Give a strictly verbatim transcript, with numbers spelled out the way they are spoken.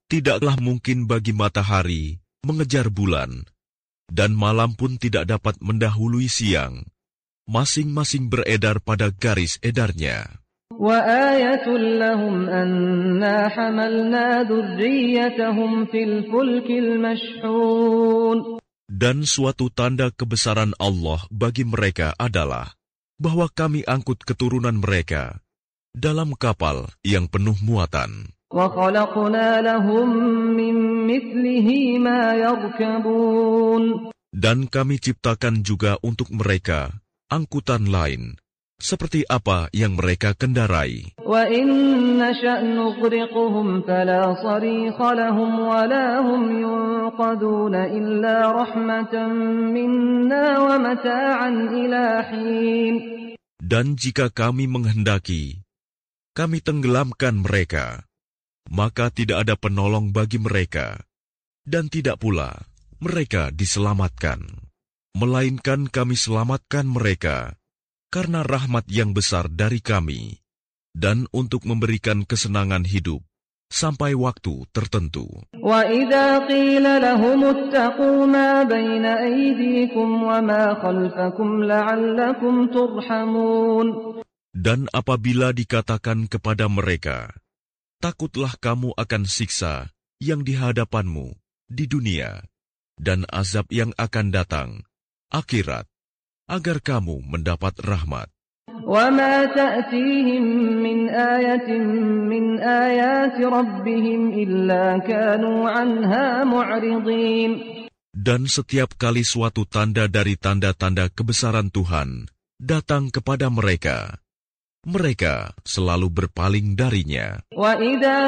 Tidaklah mungkin bagi matahari mengejar bulan, dan malam pun tidak dapat mendahului siang. Masing-masing beredar pada garis edarnya. وَآيَةٌ لَهُمْ أَنَّا حَمَلْنَا ذُرِّيَّتَهُمْ فِي الْفُلْكِ الْمَشْحُونِ. Dan suatu tanda kebesaran Allah bagi mereka adalah bahwa kami angkut keturunan mereka dalam kapal yang penuh muatan. وَخَلَقْنَا لَهُم مِّن مِّثْلِهِ مَا يَرْكَبُونَ. Dan kami ciptakan juga untuk mereka angkutan lain, seperti apa yang mereka kendarai. وَإِن نَّشَأْ نُغْرِقْهُمْ فَلَا صَرِيخَ لَهُمْ وَلَا هُمْ يُنقَذُونَ إِلَّا رَحْمَةً مِّنَّا وَمَتَاعًا إِلَىٰ حِينٍ. Dan jika kami menghendaki, kami tenggelamkan mereka, maka tidak ada penolong bagi mereka, dan tidak pula mereka diselamatkan. Melainkan kami selamatkan mereka karena rahmat yang besar dari kami, dan untuk memberikan kesenangan hidup sampai waktu tertentu. وَإِذَا قِيلَ لَهُمُ اتَّقُوا مَا بَيْنَ أَيْدِيكُمْ وَمَا خَلْفَكُمْ لَعَلَّكُمْ تُرْحَمُونَ. Dan apabila dikatakan kepada mereka, takutlah kamu akan siksa yang di hadapanmu di dunia, dan azab yang akan datang, akhirat, agar kamu mendapat rahmat. وَمَا تَأْتِيهِم مِّنْ آيَةٍ مِّنْ آيَاتِ رَبِّهِمْ إِلَّا كَانُوا عَنْهَا مُعْرِضِينَ. Dan setiap kali suatu tanda dari tanda-tanda kebesaran Tuhan datang kepada mereka, mereka selalu berpaling darinya. وَإِذَا